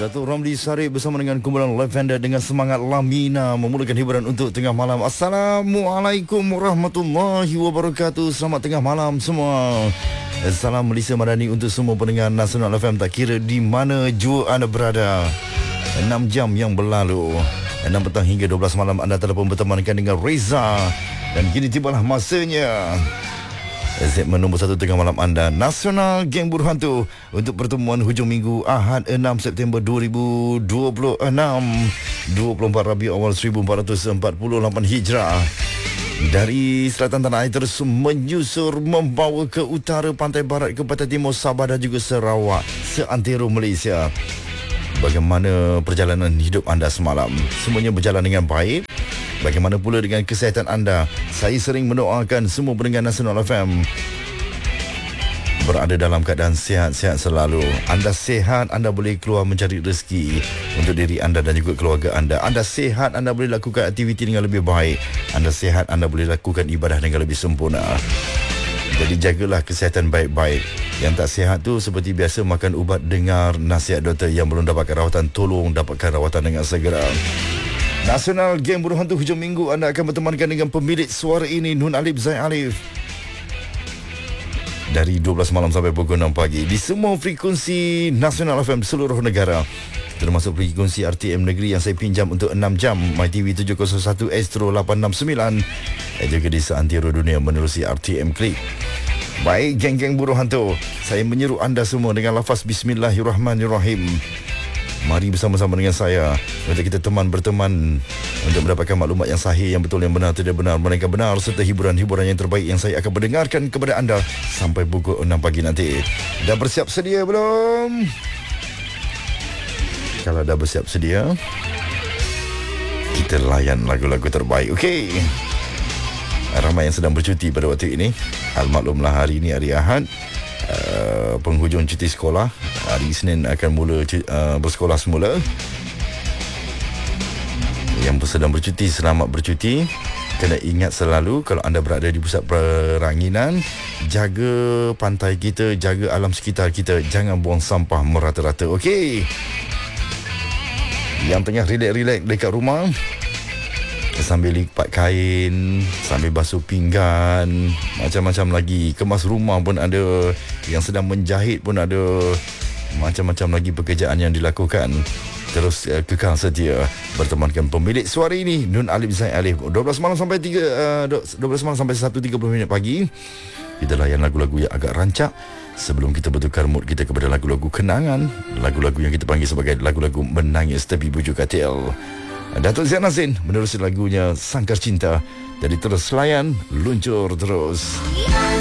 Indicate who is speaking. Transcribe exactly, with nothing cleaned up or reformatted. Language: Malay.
Speaker 1: Datuk Ramli Sarip bersama dengan kumpulan Lavender dengan semangat Lamina memulakan hiburan untuk tengah malam. Assalamualaikum warahmatullahi wabarakatuh. Selamat tengah malam semua. Salam Malaysia Madani untuk semua pendengar Nasional F M, tak kira di mana jua anda berada. enam jam yang berlalu, enam petang hingga dua belas malam, anda telah pun bertemankan dengan Reza. Dan kini tibalah masanya segmen nombor satu tengah malam anda, Nasional Geng Buruh Hantu, untuk pertemuan hujung minggu Ahad enam September dua ribu dua puluh enam, dua puluh empat Rabiul Awal seribu empat ratus empat puluh lapan Hijrah. Dari selatan tanah air terus menyusur membawa ke utara, pantai barat, ke pantai timur Sabah dan juga Sarawak, seantero Malaysia. Bagaimana perjalanan hidup anda semalam? Semuanya berjalan dengan baik? Bagaimana pula dengan kesihatan anda? Saya sering mendoakan semua pendengar Nasional F M berada dalam keadaan sihat-sihat selalu. Anda sihat, anda boleh keluar mencari rezeki untuk diri anda dan juga keluarga anda. Anda sihat, anda boleh lakukan aktiviti dengan lebih baik. Anda sihat, anda boleh lakukan ibadah dengan lebih sempurna. Jadi jagalah kesihatan baik-baik. Yang tak sihat tu seperti biasa makan ubat, dengar nasihat doktor. Yang belum dapatkan rawatan, tolong dapatkan rawatan dengan segera. Nasional Geng Buruh Hantu hujung minggu, anda akan bertemankan dengan pemilik suara ini, Nun Alif Zaid Alif, dari dua belas malam sampai pukul enam pagi di semua frekuensi Nasional F M seluruh negara, termasuk frekuensi R T M negeri yang saya pinjam untuk enam jam, MyTV tujuh kosong satu, Astro lapan enam sembilan, dan juga di seantero dunia menerusi R T M Klik. Baik, geng-geng Buruh Hantu, saya menyeru anda semua dengan lafaz Bismillahirrahmanirrahim. Mari bersama-sama dengan saya untuk kita teman berteman untuk mendapatkan maklumat yang sahih, yang betul, yang benar, tidak benar, melainkan benar, serta hiburan-hiburan yang terbaik yang saya akan mendengarkan kepada anda sampai pukul enam pagi nanti. Dah bersiap sedia belum? Kalau dah bersiap sedia, kita layan lagu-lagu terbaik. Okey. Ramai yang sedang bercuti pada waktu ini. Almaklumlah hari ini hari Ahad, Uh, penghujung cuti sekolah. Hari Isnin akan mula uh, bersekolah semula. Yang sedang bercuti, selamat bercuti. Kena ingat selalu, kalau anda berada di pusat peranginan, jaga pantai kita, jaga alam sekitar kita, jangan buang sampah merata-rata. Okey. Yang tengah relax-relax dekat rumah, sambil lipat kain, sambil basuh pinggan, macam-macam lagi. Kemas rumah pun ada, yang sedang menjahit pun ada, macam-macam lagi pekerjaan yang dilakukan. Terus uh, kekal setia bertemankan pemilik suara ini, Nun Alif Zaid Alif, dua belas malam sampai tiga, uh, dua belas malam sampai satu tiga puluh minit pagi. Kita layan lagu-lagu yang agak rancak sebelum kita bertukar mood kita kepada lagu-lagu kenangan, lagu-lagu yang kita panggil sebagai lagu-lagu menangis tepi bujuk katil. Datuk Ziad Nazin menerusi lagunya Sangkar Cinta. Jadi terus layan, luncur terus.